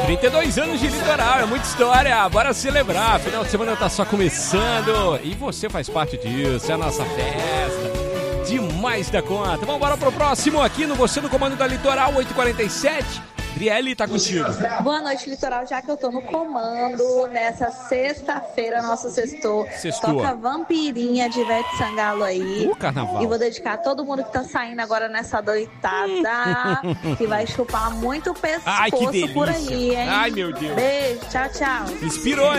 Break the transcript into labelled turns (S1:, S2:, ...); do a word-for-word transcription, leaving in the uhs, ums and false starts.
S1: trinta e dois anos de litoral, é muita história, bora celebrar, final de semana tá só começando e você faz parte disso, é a nossa festa, demais da conta. Vamos embora pro próximo aqui no Você no Comando da Litoral, oito e quarenta e sete. Adriele, tá contigo.
S2: Boa noite, Litoral. Já que eu tô no comando, nessa sexta-feira, nosso sextou,
S1: Sextua.
S2: toca Vampirinha de Ivete Sangalo aí.
S1: O carnaval.
S2: E vou dedicar a todo mundo que tá saindo agora nessa doitada, que vai chupar muito pescoço.
S1: Ai, que delícia.
S2: Por aí, hein?
S1: Ai, meu Deus.
S2: Beijo, tchau, tchau.
S1: Inspirou,